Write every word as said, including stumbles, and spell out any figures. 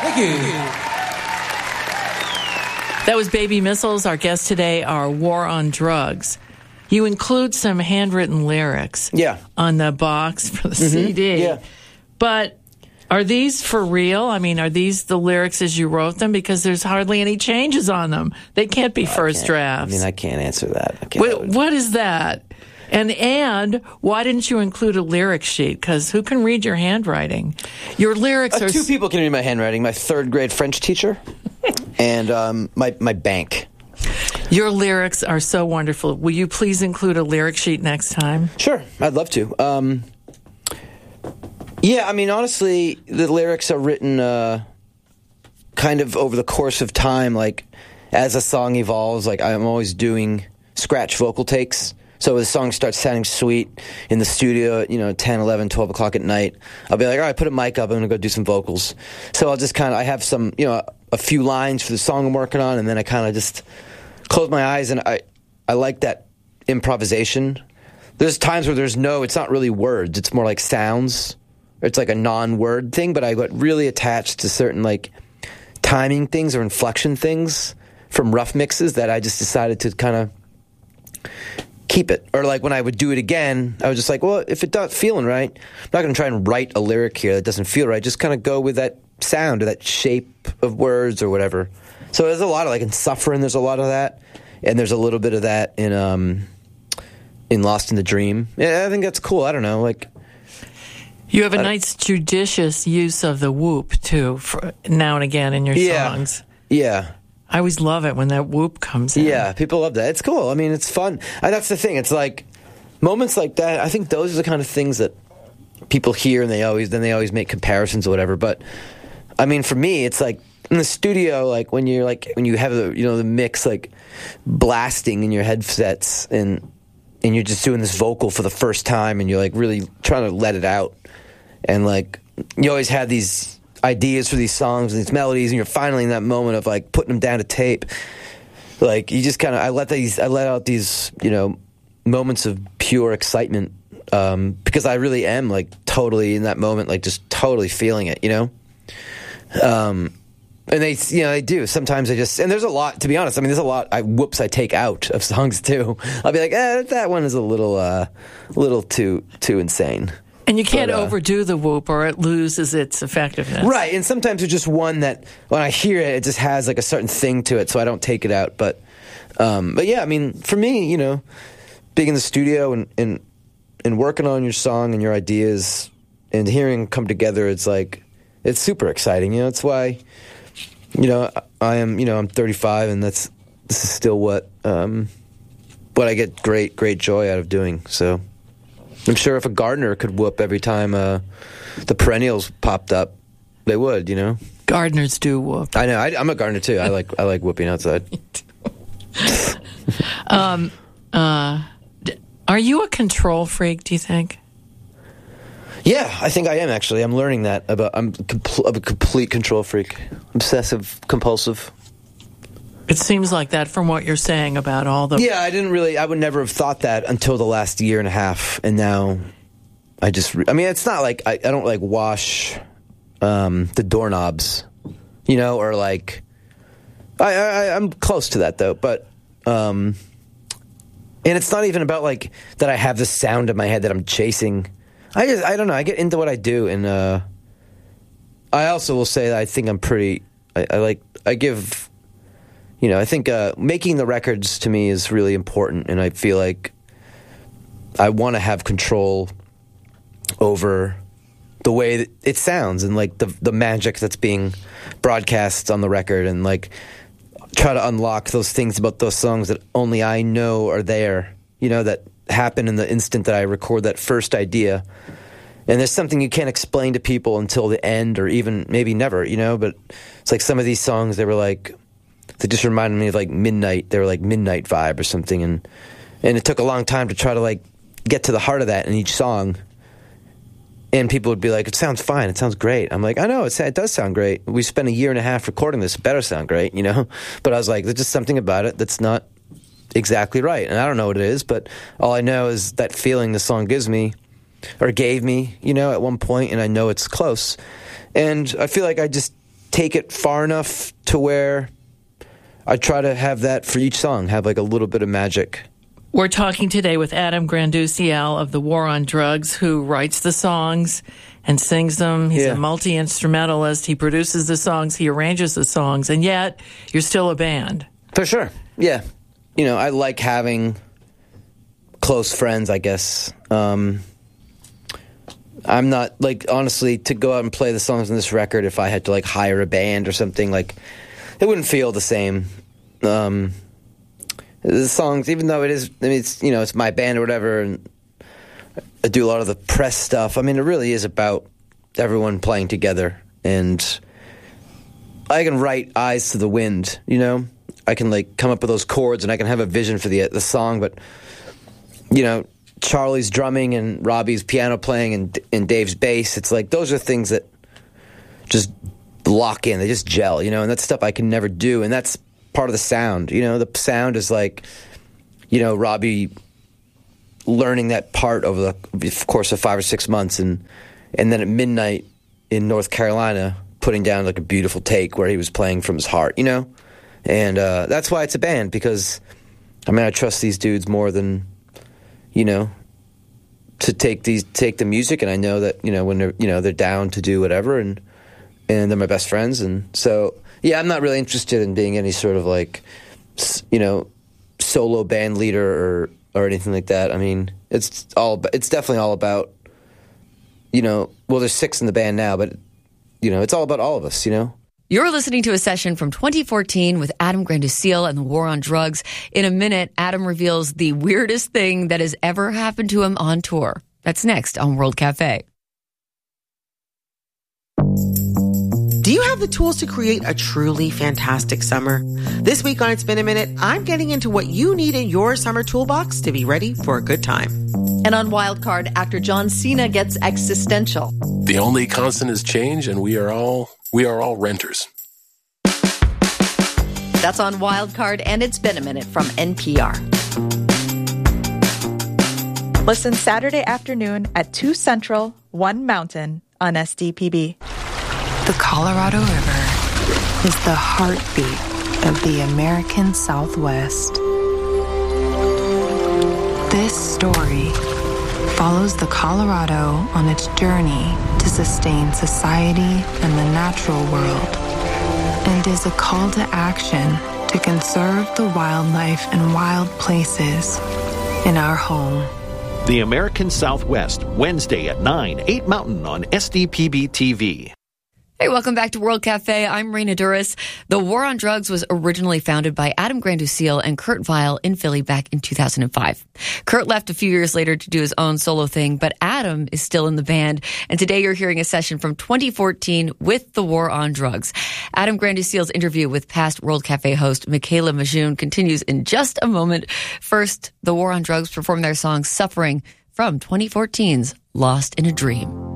Thank you. That was Baby Missiles. Our guests today are War on Drugs. You include some handwritten lyrics yeah. on the box for the mm-hmm. C D. Yeah. But are these for real? I mean, are these the lyrics as you wrote them? Because there's hardly any changes on them. They can't be no, first I drafts. I mean, I can't answer that. I can't Wait, what is that? And and why didn't you include a lyric sheet? Because who can read your handwriting? Your lyrics uh, are... Two people can read my handwriting. My third grade French teacher and um, my, my bank. Your lyrics are so wonderful. Will you please include a lyric sheet next time? Sure, I'd love to. Um, yeah, I mean, honestly, the lyrics are written uh, kind of over the course of time. Like, as a song evolves, like, I'm always doing scratch vocal takes. So the song starts sounding sweet in the studio, you know, ten, eleven, twelve o'clock at night. I'll be like, all right, put a mic up. I'm going to go do some vocals. So I'll just kind of, I have some, you know, a few lines for the song I'm working on, and then I kind of just close my eyes, and I, I like that improvisation. There's times where there's no, it's not really words. It's more like sounds. It's like a non-word thing, but I got really attached to certain, like, timing things or inflection things from rough mixes that I just decided to kind of keep it. Or like when I would do it again, I was just like, well, if it's not feeling right, I'm not going to try and write a lyric here that doesn't feel right. Just kind of go with that sound or that shape of words or whatever. So there's a lot of, like, in Suffering, there's a lot of that. And there's a little bit of that in um, in Lost in the Dream. Yeah, I think that's cool. I don't know. Like, you have a nice judicious use of the whoop, too, for now and again in your yeah, songs. Yeah. I always love it when that whoop comes in. Yeah, people love that. It's cool. I mean, it's fun. And that's the thing. It's like moments like that. I think those are the kind of things that people hear, and they always then they always make comparisons or whatever. But I mean, for me, it's like in the studio, like when you're like when you have the you know the mix like blasting in your headsets, and and you're just doing this vocal for the first time, and you're like really trying to let it out, and like you always have these ideas for these songs and these melodies, and you're finally in that moment of like putting them down to tape. Like you just kind of, I let these, I let out these, you know, moments of pure excitement um, because I really am like totally in that moment, like just totally feeling it, you know. Um, and they, you know, they do. Sometimes I just, and there's a lot, to be honest. I mean, there's a lot. I whoops, I take out of songs too. I'll be like, eh, that one is a little, uh, a little too, too insane. And you can't but, uh, overdo the whoop or it loses its effectiveness. Right, and sometimes it's just one that, when I hear it, it just has like a certain thing to it, so I don't take it out. But, um, but yeah, I mean, for me, you know, being in the studio and, and, and working on your song and your ideas and hearing them come together, it's like, it's super exciting, you know, it's why, you know, I am, you know, I'm thirty-five, and that's, this is still what, um, what I get great, great joy out of doing, so. I'm sure if a gardener could whoop every time uh, the perennials popped up, they would, you know? Gardeners do whoop. I know. I, I'm a gardener, too. I like I like whooping outside. um, uh, are you a control freak, do you think? Yeah, I think I am, actually. I'm learning that. about. I'm, compl- I'm a complete control freak. Obsessive, compulsive. It seems like that from what you're saying about all the... Yeah, I didn't really... I would never have thought that until the last year and a half, and now I just... Re- I mean, it's not like... I, I don't, like, wash um, the doorknobs, you know, or, like... I, I, I'm close to that, though, but... Um, and it's not even about, like, that I have this sound in my head that I'm chasing. I just... I don't know. I get into what I do, and uh, I also will say that I think I'm pretty... I, I like... I give... You know, I think uh, making the records to me is really important, and I feel like I want to have control over the way that it sounds and like the the magic that's being broadcast on the record, and like try to unlock those things about those songs that only I know are there. You know, that happen in the instant that I record that first idea. And there's something you can't explain to people until the end, or even maybe never. You know, but it's like some of these songs, they were like. They just reminded me of like Midnight. They were like Midnight vibe or something, and and it took a long time to try to like get to the heart of that in each song. And people would be like, "It sounds fine. It sounds great." I'm like, "I know it, it does sound great. We spent a year and a half recording this. It better sound great, you know." But I was like, "There's just something about it that's not exactly right," and I don't know what it is. But all I know is that feeling the song gives me, or gave me, you know, at one point, and I know it's close. And I feel like I just take it far enough to where I try to have that for each song, have like a little bit of magic. We're talking today with Adam Granduciel of The War on Drugs, who writes the songs and sings them. He's Yeah. a multi-instrumentalist. He produces the songs. He arranges the songs. And yet, you're still a band. For sure. Yeah. You know, I like having close friends, I guess. Um, I'm not, like, honestly, to go out and play the songs on this record, if I had to, like, hire a band or something, like, it wouldn't feel the same. Um, the songs, even though it is, I mean, it's, you know, it's my band or whatever, and I do a lot of the press stuff. I mean, it really is about everyone playing together, and I can write Eyes to the Wind, you know? I can, like, come up with those chords, and I can have a vision for the the song, but, you know, Charlie's drumming and Robbie's piano playing and, and Dave's bass, it's like, those are things that just lock in, they just gel, you know, and that's stuff I can never do, and that's part of the sound, you know, the sound is like, you know, Robbie learning that part over the course of five or six months, and and then at midnight in North Carolina, putting down like a beautiful take where he was playing from his heart, you know, and uh, that's why it's a band, because, I mean, I trust these dudes more than, you know, to take these take the music, and I know that, you know, when they're, you know, they're down to do whatever, and and they're my best friends, and so yeah, I'm not really interested in being any sort of like, you know, solo band leader or or anything like that. I mean, it's all it's definitely all about, you know, well, there's six in the band now, but you know, it's all about all of us, you know. You're listening to a session from twenty fourteen with Adam Granduciel and The War on Drugs. In a minute, Adam reveals the weirdest thing that has ever happened to him on tour. That's next on World Cafe. Do you have the tools to create a truly fantastic summer? This week on It's Been a Minute, I'm getting into what you need in your summer toolbox to be ready for a good time. And on Wildcard, actor John Cena gets existential. The only constant is change, and we are all we are all renters. That's on Wildcard, and It's Been a Minute from N P R. Listen Saturday afternoon at two Central, one Mountain on S D P B. The Colorado River is the heartbeat of the American Southwest. This story follows the Colorado on its journey to sustain society and the natural world, and is a call to action to conserve the wildlife and wild places in our home. The American Southwest, Wednesday at nine, eight Mountain on S D P B T V. Hey, welcome back to World Cafe. I'm Raina Duras. The War on Drugs was originally founded by Adam Granduciel and Kurt Vile in Philly back in two thousand five. Kurt left a few years later to do his own solo thing, but Adam is still in the band. And today you're hearing a session from twenty fourteen with The War on Drugs. Adam Granduciel's interview with past World Cafe host Michaela Majun continues in just a moment. First, The War on Drugs perform their song Suffering from twenty fourteen's Lost in a Dream.